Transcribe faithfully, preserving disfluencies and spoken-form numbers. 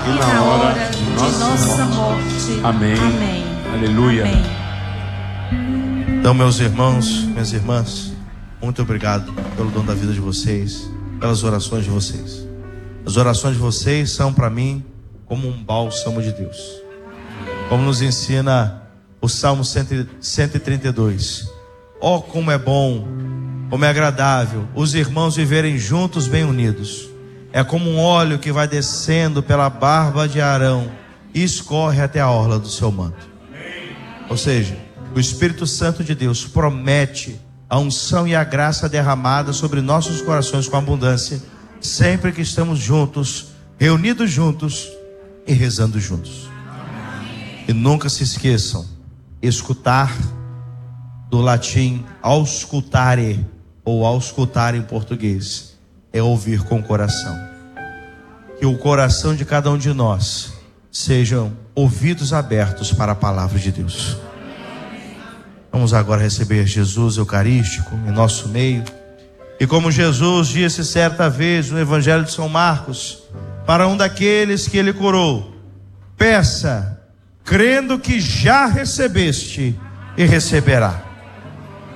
e na hora de nossa morte. Amém. Amém. Aleluia. Amém. Então, meus irmãos, minhas irmãs, muito obrigado pelo dom da vida de vocês, pelas orações de vocês. As orações de vocês são para mim como um bálsamo de Deus. Como nos ensina o Salmo cento e trinta e dois. Oh, como é bom, como é agradável os irmãos viverem juntos bem unidos. É como um óleo que vai descendo pela barba de Arão e escorre até a orla do seu manto. Ou seja, o Espírito Santo de Deus promete a unção e a graça derramada sobre nossos corações com abundância, sempre que estamos juntos, reunidos juntos e rezando juntos. E nunca se esqueçam, escutar do latim auscultare, ou auscultar em português, é ouvir com o coração. Que o coração de cada um de nós sejam ouvidos abertos para a palavra de Deus. Vamos agora receber Jesus Eucarístico em nosso meio. E como Jesus disse certa vez no Evangelho de São Marcos, para um daqueles que ele curou: peça, crendo que já recebeste, e receberá.